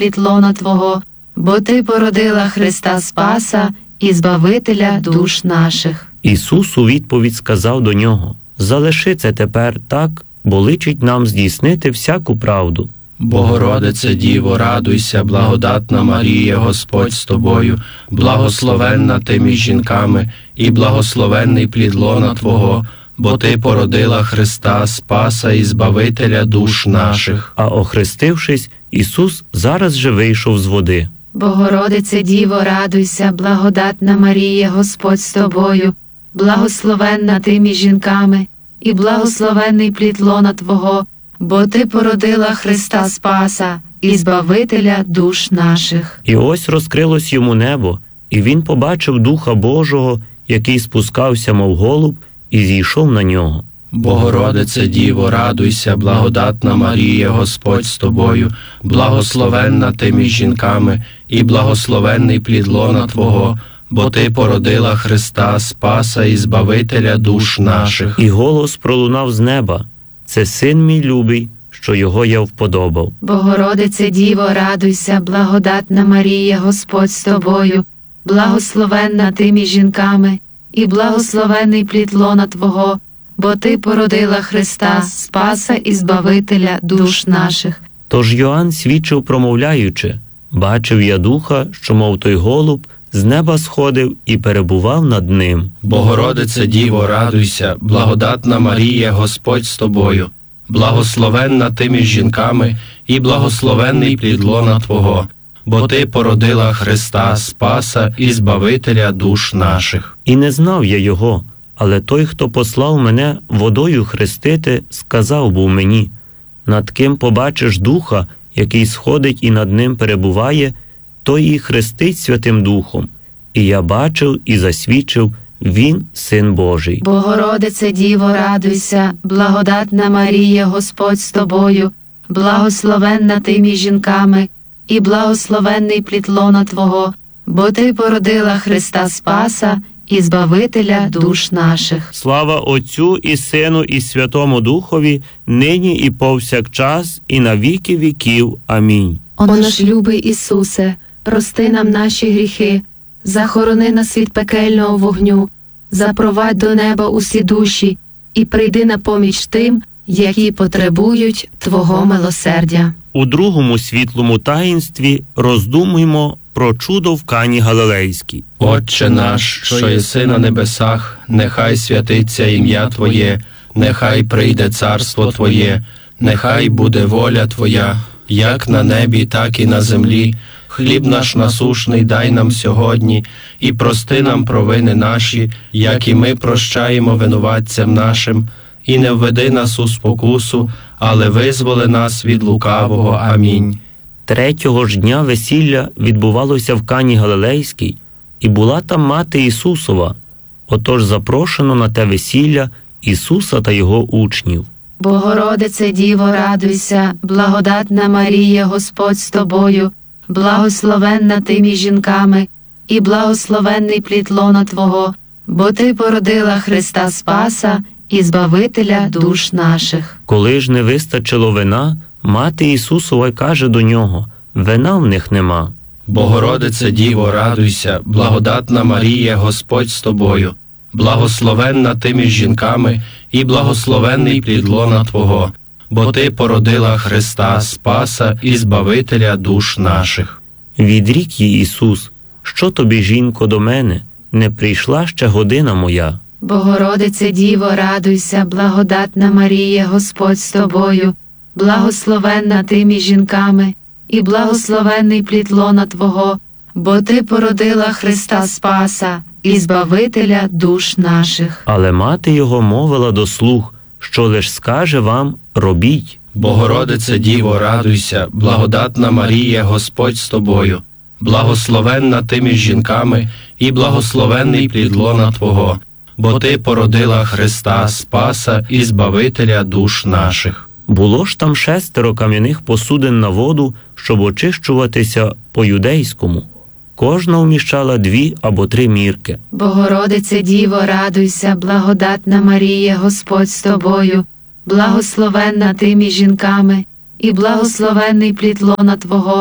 плід лона Твого, бо Ти породила Христа Спаса і Збавителя душ наших. Ісус у відповідь сказав до нього: «Залиши це тепер так, бо личить нам здійснити всяку правду». Богородице Діво, радуйся, благодатна Марія, Господь з тобою, благословенна ти між жінками, і благословенний плід лона Твого, бо Ти породила Христа Спаса і Збавителя душ наших. А охрестившись, Ісус зараз же вийшов з води. Богородице Діво, радуйся, благодатна Марія, Господь з тобою, благословенна ти між жінками, і благословенний плід лона Твого, бо Ти породила Христа Спаса і Збавителя душ наших. І ось розкрилось йому небо, і він побачив Духа Божого, який спускався, мов голуб, і зійшов на нього. Богородице Діво, радуйся, благодатна Марія, Господь з тобою, благословенна ти між жінками, і благословенний плід лона Твого, бо Ти породила Христа Спаса і Збавителя душ наших. І голос пролунав з неба: «Це Син мій любий, що його я вподобав». Богородице Діво, радуйся, благодатна Марія, Господь з тобою, благословенна ти між жінками, і благословенний плід лона Твого, бо Ти породила Христа Спаса і Збавителя душ наших. Тож Йоанн свідчив, промовляючи: «Бачив я Духа, що, мов той голуб, з неба сходив і перебував над ним». Богородице Діво, радуйся, благодатна Марія, Господь з тобою, благословенна ти між жінками, і благословенний плід лона Твого, бо Ти породила Христа Спаса і Збавителя душ наших. І не знав я його, але той, хто послав мене водою хрестити, сказав був мені: «Над ким побачиш Духа, який сходить і над ним перебуває, той і хрестить Святим Духом». І я бачив і засвідчив: він Син Божий. Богородице Діво, радуйся, благодатна Марія, Господь з тобою, благословенна ти між жінками, і благословенний плід лона Твого, бо Ти породила Христа Спаса і Збавителя душ наших. Слава Отцю і Сину і Святому Духові, нині і повсякчас, і на віки віків. Амінь. О наш любий Ісусе, прости нам наші гріхи, захорони нас від пекельного вогню, запровадь до неба усі душі і прийди на поміч тим, які потребують Твого милосердя. У другому світлому таїнстві роздумуємо про чудо в Кані Галилейській. Отче наш, що єси на небесах, нехай святиться ім'я Твоє, нехай прийде царство Твоє, нехай буде воля Твоя, як на небі, так і на землі. Хліб наш насушний дай нам сьогодні, і прости нам провини наші, як і ми прощаємо винуватцям нашим. І не введи нас у спокусу, але визволи нас від лукавого. Амінь. Третього ж дня весілля відбувалося в Кані Галилейській, і була там мати Ісусова. Отож запрошено на те весілля Ісуса та Його учнів. Богородице Діво, радуйся, благодатна Марія, Господь з тобою, благословенна ти між жінками, і благословенний плід лона Твого, бо Ти породила Христа Спаса і Збавителя душ наших. Коли ж не вистачило вина, мати Ісусова каже до нього: «Вина в них нема». Богородице Діво, радуйся, благодатна Марія, Господь з тобою, благословенна ти між жінками, і благословенний плід лона Твого, бо Ти породила Христа Спаса і Збавителя душ наших. Відрік їй Ісус: «Що тобі, жінко, до мене? Не прийшла ще година моя». Богородице Діво, радуйся, благодатна Марія, Господь з тобою, благословенна ти між жінками, і благословенний плід лона Твого, бо Ти породила Христа Спаса і Збавителя душ наших. Але мати його мовила до слуг: «Що лиш скаже вам, робіть». Богородице Діво, радуйся, благодатна Марія, Господь з тобою, благословенна ти між жінками, і благословенний плід лона Твого, бо Ти породила Христа Спаса і Збавителя душ наших. Було ж там 6 кам'яних посудин на воду, щоб очищуватися по-юдейському. Кожна вміщала 2 або 3 мірки. Богородице Діво, радуйся, благодатна Марія, Господь з тобою, благословенна ти між жінками, і благословенний плід лона Твого,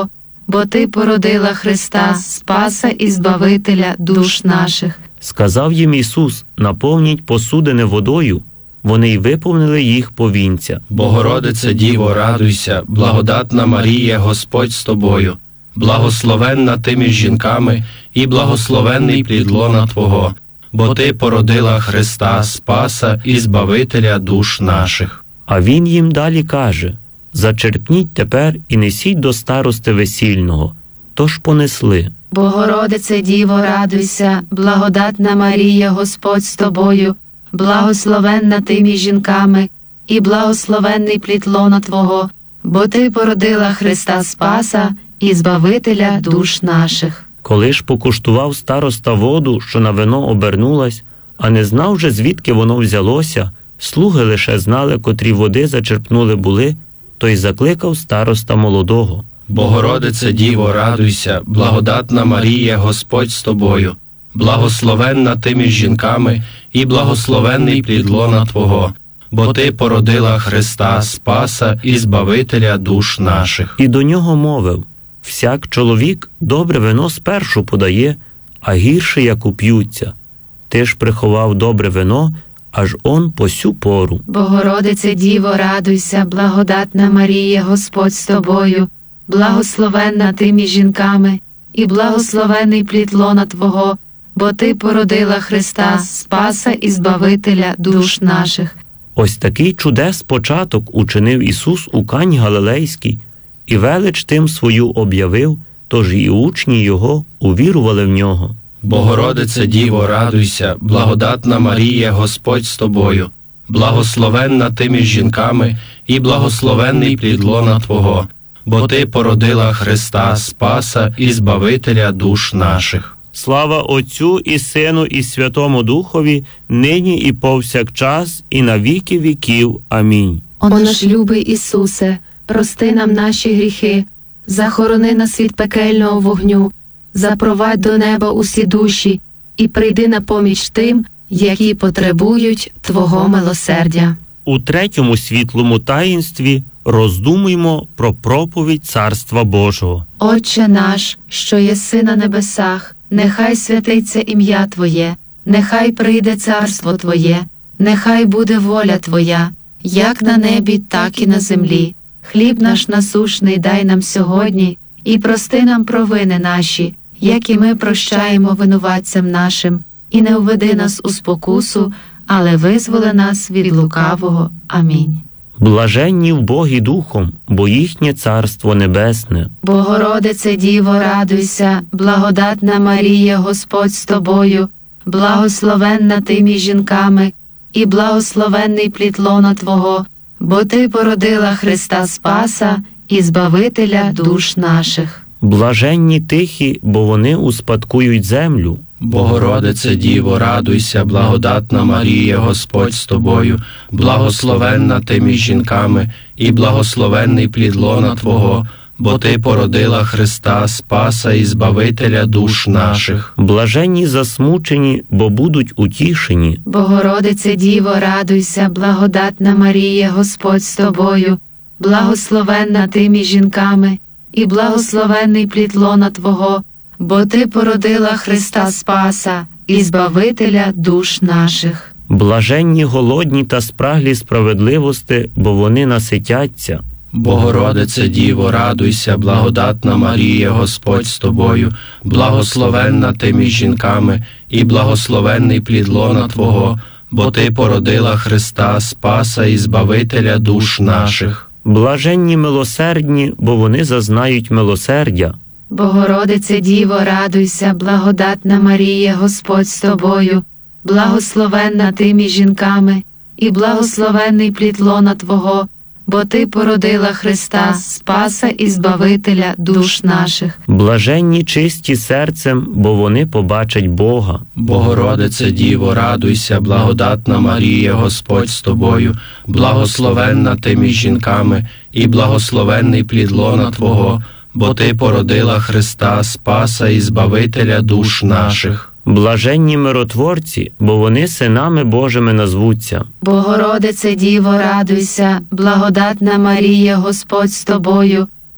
бо Ти породила Христа, Спаса і Збавителя душ наших. Сказав їм Ісус: наповніть посудини водою. Вони й виповнили їх повінця. Богородице Діво, радуйся, благодатна Марія, Господь з тобою, благословенна ти між жінками, і благословенний плід лона Твого, бо Ти породила Христа, Спаса і Збавителя душ наших. А Він їм далі каже: зачерпніть тепер і несіть до старости весільного. Тож понесли. Богородице Діво, радуйся, благодатна Марія, Господь з тобою, благословенна ти між жінками, і благословенний плід лона Твого, бо Ти породила Христа Спаса і Збавителя душ наших. Коли ж покуштував староста воду, що на вино обернулась, а не знав же, звідки воно взялося, слуги лише знали, котрі води зачерпнули були, то й закликав староста молодого. Богородице Діво, радуйся, благодатна Марія, Господь з тобою, благословенна ти між жінками, і благословенний плід лона Твого, бо Ти породила Христа, Спаса і Збавителя душ наших. І до нього мовив: всяк чоловік добре вино спершу подає, а гірше як уп'ються. Ти ж приховав добре вино, аж он по сю пору. Богородице Діво, радуйся, благодатна Марія, Господь з тобою, благословенна ти між жінками, і благословений плід лона Твого, бо Ти породила Христа, Спаса і Збавителя душ наших. Ось такий чудес початок учинив Ісус у Кані Галилейській, і велич тим свою об'явив, тож і учні Його увірували в Нього. Богородице Діво, радуйся, благодатна Марія, Господь з тобою, благословенна ти між жінками, і благословенний плід лона Твого, бо Ти породила Христа, Спаса і Збавителя душ наших. Слава Отцю і Сину і Святому Духові, нині і повсякчас, і на віки віків. Амінь. О наш любий Ісусе, прости нам наші гріхи, захорони нас від пекельного вогню, запровадь до неба усі душі і прийди на поміч тим, які потребують Твого милосердя. У третьому світлому таїнстві роздумуймо про проповідь Царства Божого. Отче наш, що єси на небесах, нехай святиться ім'я Твоє, нехай прийде царство Твоє, нехай буде воля Твоя, як на небі, так і на землі. Хліб наш насущний дай нам сьогодні, і прости нам провини наші, як і ми прощаємо винуватцям нашим, і не введи нас у спокусу, але визволи нас від лукавого. Амінь. Блаженні в Богі Духом, бо їхнє Царство Небесне. Богородице Діво, радуйся, благодатна Марія, Господь з тобою, благословенна ти між жінками, і благословенний плід лона Твого, бо Ти породила Христа Спаса і Збавителя душ наших. Блаженні тихі, бо вони успадкують землю. Богородице Діво, радуйся, благодатна Марія, Господь з тобою, благословенна ти між жінками, і благословенний плід лона Твого, бо Ти породила Христа, Спаса і Збавителя душ наших. Блаженні засмучені, бо будуть утішені. Богородице Діво, радуйся, благодатна Марія, Господь з тобою, благословенна ти між жінками, і благословенний плід лона Твого, бо Ти породила Христа Спаса і Збавителя душ наших. Блаженні голодні та спраглі справедливости, бо вони наситяться. Богородице Діво, радуйся, благодатна Марія, Господь з тобою, благословенна ти між жінками, і благословенний плід лона Твого, бо Ти породила Христа, Спаса і Збавителя душ наших. Блаженні милосердні, бо вони зазнають милосердя. Богородице Діво, радуйся, благодатна Марія, Господь з тобою, благословенна ти між жінками, і благословенний плід лона Твого, бо Ти породила Христа, Спаса і Збавителя душ наших. Блаженні чисті серцем, бо вони побачать Бога. Богородице Діво, радуйся, благодатна Марія, Господь з тобою, благословенна ти між жінками, і благословенний плід лона Твого, бо Ти породила Христа, Спаса і Збавителя душ наших. Блаженні миротворці, бо вони синами Божими назвуться. Богородице Діво, радуйся, благодатна Марія, Господь з тобою,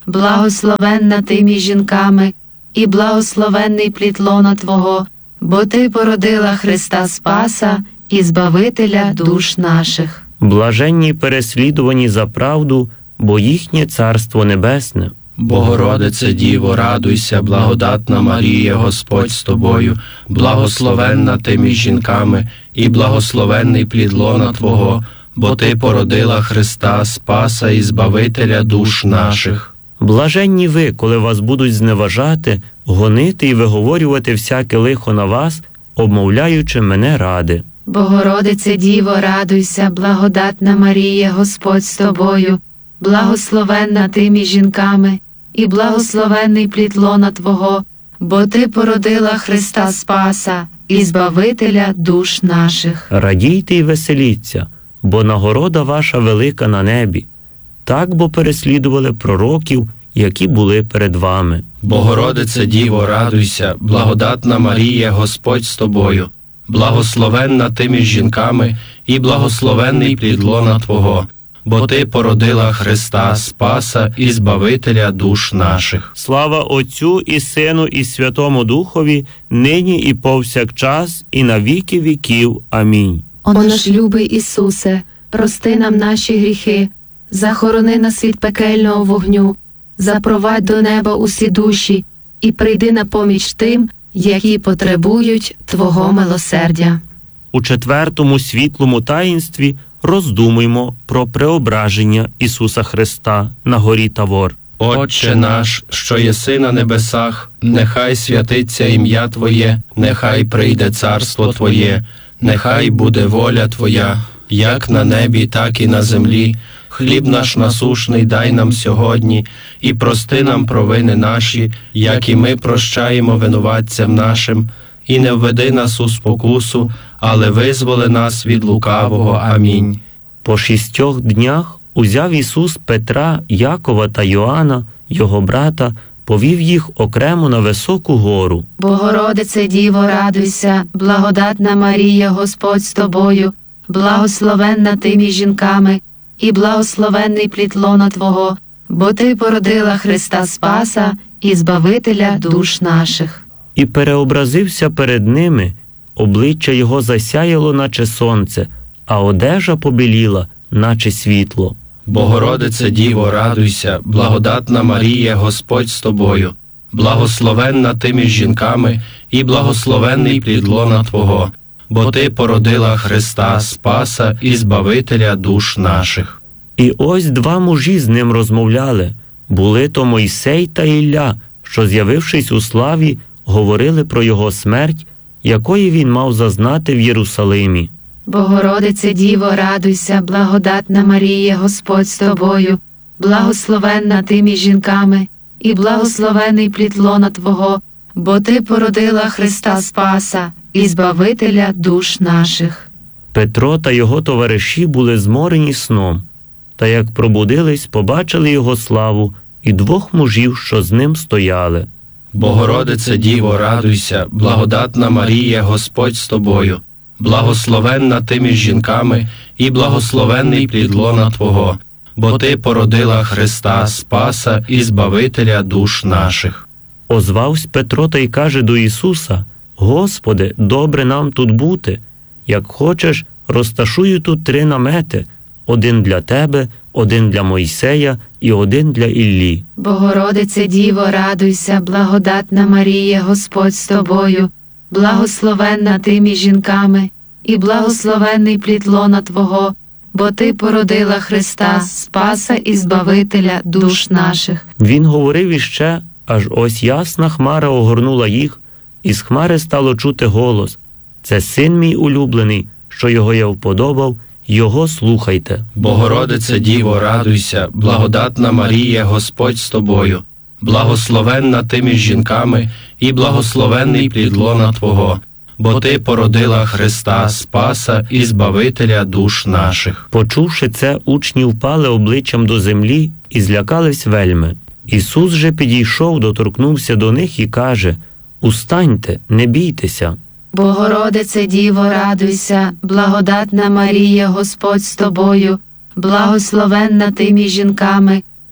благословенна ти між жінками, і благословенний плід лона Твого, бо Ти породила Христа Спаса і Збавителя душ наших. Блаженні переслідувані за правду, бо їхнє Царство Небесне. Богородице Діво, радуйся, благодатна Марія, Господь з тобою, благословенна ти між жінками, і благословенний плід лона Твого, бо Ти породила Христа Спаса і Збавителя душ наших. Блаженні ви, коли вас будуть зневажати, гонити і виговорювати всяке лихо на вас, обмовляючи мене ради. Богородице Діво, радуйся, благодатна Марія, Господь з тобою, благословенна ти між жінками, і благословенний плід лона Твого, бо Ти породила Христа Спаса і Збавителя душ наших. Радійте й веселіться, бо нагорода ваша велика на небі. Так бо переслідували пророків, які були перед вами. Богородице Діво, радуйся, благодатна Марія, Господь з тобою, благословенна ти між жінками, і благословенний плід лона Твого, бо Ти породила Христа Спаса і Збавителя душ наших. Слава Отцю і Сину і Святому Духові, нині і повсякчас, і на віки віків. Амінь. О наш любий Ісусе, прости нам наші гріхи, захорони нас від пекельного вогню, запровадь до неба усі душі і прийди на поміч тим, які потребують Твого милосердя. У 4-му світлому таїнстві роздумуймо про преображення Ісуса Христа на горі Тавор. Отче наш, що єси на небесах, нехай святиться ім'я Твоє, нехай прийде царство Твоє, нехай буде воля Твоя, як на небі, так і на землі. Хліб наш насушний дай нам сьогодні, і прости нам провини наші, як і ми прощаємо винуватцям нашим. І не введи нас у спокусу, але визволи нас від лукавого. Амінь. По 6 днях узяв Ісус Петра, Якова та Йоанна, його брата, повів їх окремо на високу гору. Богородице Діво, радуйся, благодатна Марія, Господь з тобою, благословенна ти між жінками, і благословенний плід лона Твого, бо Ти породила Христа Спаса і Збавителя душ наших. І переобразився перед ними, обличчя його засяяло, наче сонце, а одежа побіліла, наче світло. Богородице Діво, радуйся, благодатна Марія, Господь з тобою, благословенна ти між жінками, і благословенний плід лона Твого, бо Ти породила Христа Спаса і Збавителя душ наших. І ось 2 мужі з ним розмовляли. Були то Мойсей та Ілля, що, з'явившись у славі, говорили про його смерть, якої він мав зазнати в Єрусалимі. Богородице Діво, радуйся, благодатна Марія, Господь з тобою, благословенна ти між жінками, і благословений плід лона Твого, бо Ти породила Христа Спаса і Збавителя душ наших. Петро та його товариші були зморені сном, та як пробудились, побачили його славу і 2 мужів, що з ним стояли. Богородице Діво, радуйся, благодатна Марія, Господь з тобою, благословенна ти між жінками, і благословенний плід лона Твого, бо Ти породила Христа Спаса і Збавителя душ наших. Озвавсь Петро та й каже до Ісуса: «Господи, добре нам тут бути. Як хочеш, розташую тут 3 намети, 1 для Тебе, 1 для Мойсея і 1 для Іллі». Богородице Діво, радуйся, благодатна Марія, Господь з тобою, благословенна ти між жінками, і благословенний плід лона Твого, бо Ти породила Христа Спаса і Збавителя душ наших. Він говорив іще, аж ось ясна хмара огорнула їх, і з хмари стало чути голос: «Це син мій улюблений, що його я вподобав, його слухайте». Богородице Діво, радуйся, благодатна Марія, Господь з тобою, благословенна ти між жінками, і благословенний плід лона Твого, бо Ти породила Христа Спаса і Збавителя душ наших. Почувши це, учні впали обличчям до землі і злякались вельми. Ісус же підійшов, доторкнувся до них і каже: «Устаньте, не бійтеся». Богородице Діво, радуйся, благодатна Марія, Господь з тобою, благословенна ти між жінками,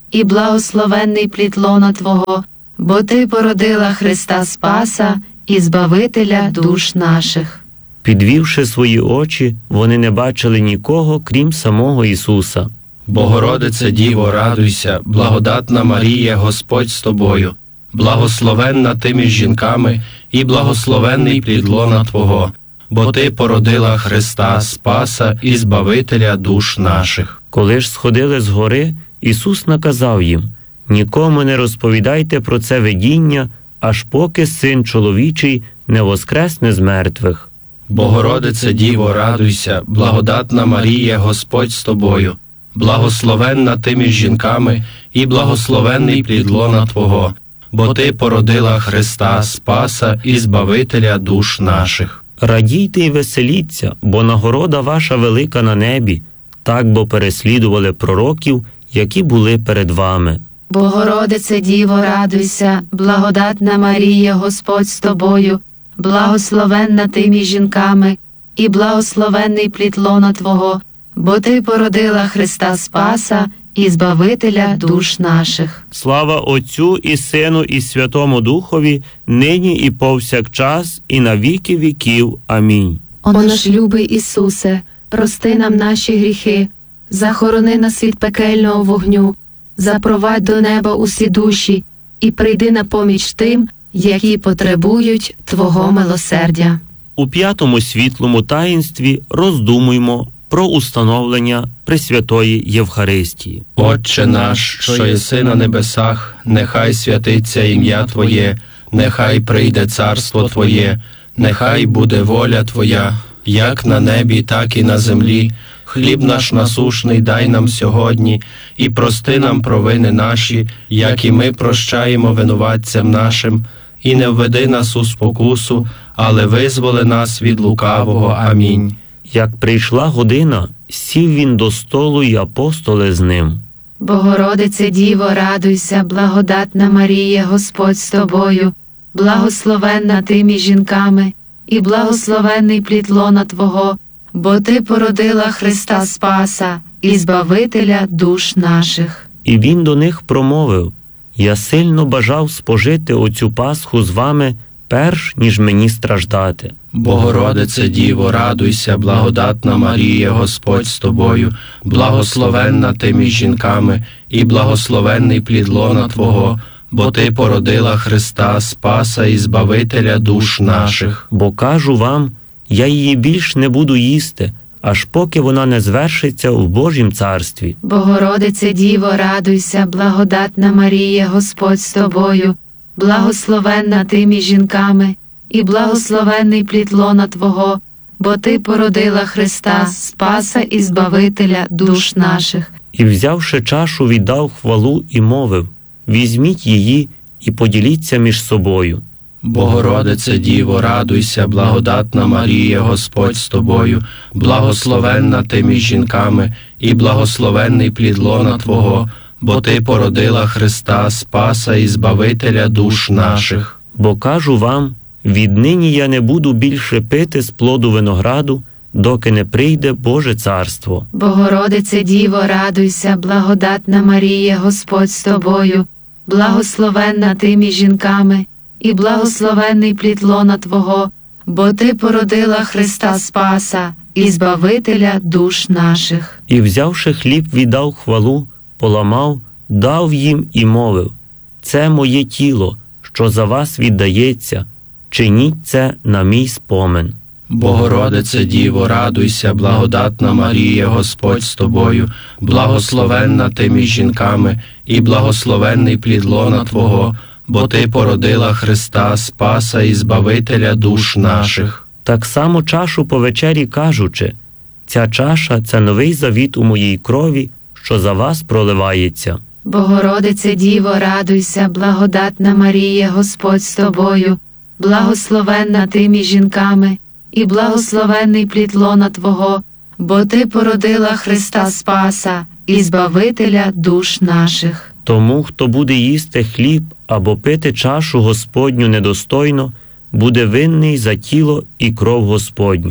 і благословенний плід лона Твого, бо Ти породила Христа Спаса і Збавителя душ наших. Підвівши свої очі, вони не бачили нікого, крім самого Ісуса. Богородице Діво, радуйся, благодатна Марія, Господь з тобою, благословенна ти між жінками, і благословенний плід лона Твого, бо Ти породила Христа Спаса і Збавителя душ наших. Коли ж сходили з гори, Ісус наказав їм: «Нікому не розповідайте про це видіння, аж поки Син чоловічий не воскресне з мертвих». Богородице Діво, радуйся, благодатна Марія, Господь з тобою, благословенна ти між жінками, і благословенний плід лона Твого, бо Ти породила Христа Спаса і Збавителя душ наших. Радійте й веселіться, бо нагорода ваша велика на небі, так бо переслідували пророків, які були перед вами. Богородице Діво, радуйся, благодатна Марія, Господь з тобою, благословенна ти між жінками, і благословенний плід лона Твого, бо Ти породила Христа Спаса і Збавителя душ наших. Слава Отцю і Сину і Святому Духові, нині і повсякчас, і на віки віків. Амінь. О наш любий Ісусе, прости нам наші гріхи, захорони нас від пекельного вогню, запровадь до неба усі душі і прийди на поміч тим, які потребують Твого милосердя. У п'ятому світлому таїнстві роздумуймо про установлення Пресвятої Євхаристії. Отче наш, що єси на небесах, нехай святиться ім'я Твоє, нехай прийде царство Твоє, нехай буде воля Твоя, як на небі, так і на землі. Хліб наш насушний дай нам сьогодні, і прости нам провини наші, як і ми прощаємо винуватцям нашим. І не введи нас у спокусу, але визволи нас від лукавого. Амінь. Як прийшла година, сів він до столу, й апостоли з ним. Богородице Діво, радуйся, благодатна Марія, Господь з тобою, благословенна ти між жінками, і благословенний плід лона Твого, бо Ти породила Христа Спаса і Збавителя душ наших. І він до них промовив: «Я сильно бажав спожити оцю Пасху з вами, перш ніж мені страждати». Богородице Діво, радуйся, благодатна Марія, Господь з тобою, благословенна ти між жінками, і благословенний плід лона Твого, бо Ти породила Христа Спаса і Збавителя душ наших. Бо кажу вам, я її більш не буду їсти, аж поки вона не звершиться в Божім царстві. Богородице Діво, радуйся, благодатна Марія, Господь з тобою, благословенна ти між жінками, і благословенний плід лона Твого, бо Ти породила Христа Спаса і Збавителя душ наших. І, взявши чашу, віддав хвалу і мовив: «Візьміть її і поділіться між собою». Богородице Діво, радуйся, благодатна Марія, Господь з тобою, благословенна ти між жінками, і благословенний плід лона Твого, бо Ти породила Христа Спаса і Збавителя душ наших. Бо кажу вам, віднині я не буду більше пити з плоду винограду, доки не прийде Боже царство. Богородице Діво, радуйся, благодатна Марія, Господь з тобою, благословенна ти між жінками, і благословенний плід лона Твого, бо Ти породила Христа Спаса і Збавителя душ наших. І, взявши хліб, віддав хвалу, поламав, дав їм і мовив: «Це моє тіло, що за вас віддається, чиніть це на мій спомин». Богородице Діво, радуйся, благодатна Марія, Господь з тобою, благословенна ти між жінками, і благословенний плід лона Твого, бо Ти породила Христа Спаса і Збавителя душ наших. Так само чашу по вечері кажучи: «Ця чаша – це новий завіт у моїй крові, що за вас проливається». Богородице Діво, радуйся, благодатна Марія, Господь з тобою, благословенна ти між жінками, і благословенний плід лона Твого, бо Ти породила Христа Спаса і Збавителя душ наших. Тому, хто буде їсти хліб або пити чашу Господню недостойно, буде винний за тіло і кров Господню.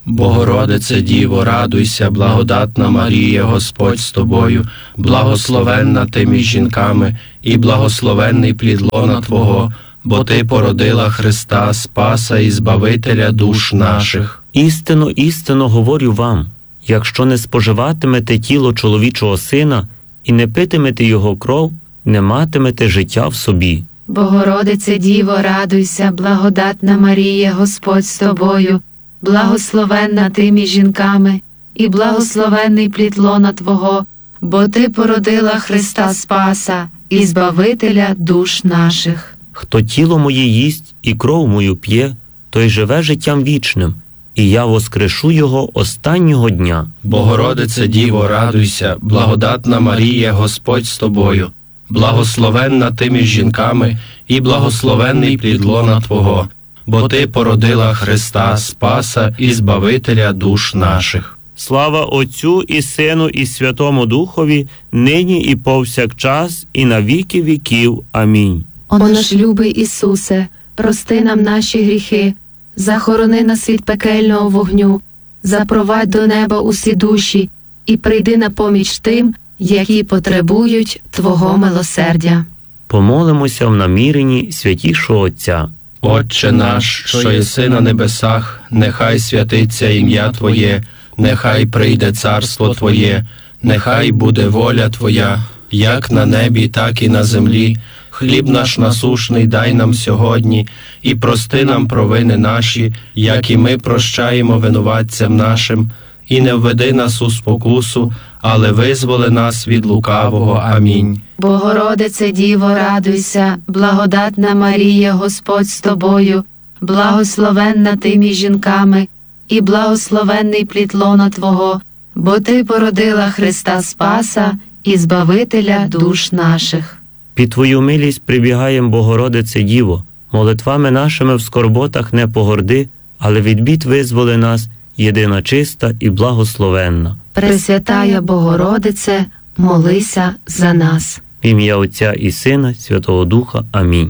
Богородице Діво, радуйся, благодатна Марія, Господь з тобою, благословенна ти між жінками, і благословенний плід лона Твого, бо Ти породила Христа, Спаса і Збавителя душ наших. Істинно, істинно говорю вам, якщо не споживатимете тіло чоловічого сина і не питимете його кров, не матимете життя в собі. Богородице Діво, радуйся, благодатна Марія, Господь з тобою, благословенна ти між жінками, і благословенний плід лона Твого, бо Ти породила Христа Спаса і Збавителя душ наших. Хто тіло моє їсть і кров мою п'є, той живе життям вічним, і я воскрешу його останнього дня. Богородице Діво, радуйся, благодатна Марія, Господь з тобою, благословенна ти між жінками, і благословенний плід лона Твого, бо Ти породила Христа, Спаса і Збавителя душ наших. Слава Отцю і Сину і Святому Духові, нині і повсякчас, і на віки віків. Амінь. О наш любий Ісусе, прости нам наші гріхи, захорони нас від пекельного вогню, запровадь до неба усі душі і прийди на поміч тим, які потребують Твого милосердя. Помолимося в наміренні святішого Отця. Отче наш, що єси на небесах, нехай святиться ім'я Твоє, нехай прийде царство Твоє, нехай буде воля Твоя, як на небі, так і на землі. Хліб наш насушний дай нам сьогодні, і прости нам провини наші, як і ми прощаємо винуватцям нашим. І не введи нас у спокусу, але визволи нас від лукавого. Амінь. Богородице Діво, радуйся, благодатна Марія, Господь з тобою, благословенна ти між жінками, і благословенний плід лона Твого, бо Ти породила Христа Спаса і Збавителя душ наших. Під Твою милість прибігаєм, Богородице Діво, молитвами нашими в скорботах не погорди, але від бід визволи нас, єдина чиста і благословенна. Пресвятая Богородице, молися за нас. В ім'я Отця і Сина, Святого Духа. Амінь.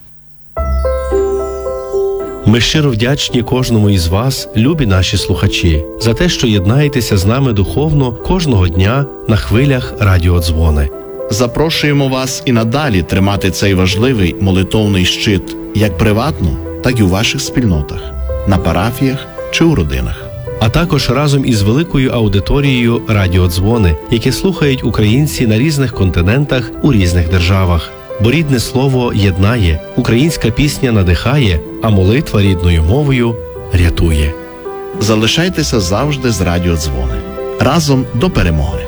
Ми щиро вдячні кожному із вас, любі наші слухачі, за те, що єднаєтеся з нами духовно кожного дня на хвилях радіодзвони. Запрошуємо вас і надалі тримати цей важливий молитовний щит як приватно, так і у ваших спільнотах, на парафіях чи у родинах. А також разом із великою аудиторією радіодзвони, які слухають українці на різних континентах у різних державах. Бо рідне слово єднає, українська пісня надихає, а молитва рідною мовою рятує. Залишайтеся завжди з радіодзвони. Разом до перемоги!